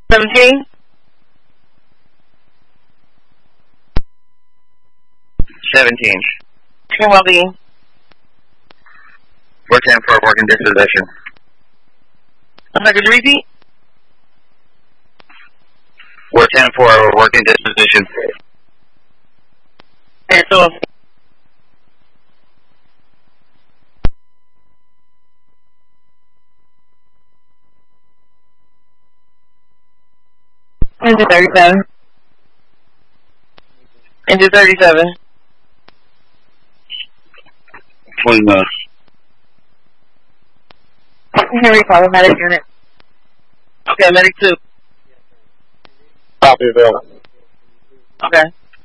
17. 17. Extreme well-being. 410 for working disposition. I'm sorry, could you repeat? 410 for working disposition. And so, into 37. Into 37. 29. Henry, follow medic unit. Okay, medic 2. Copy, Bill. Okay.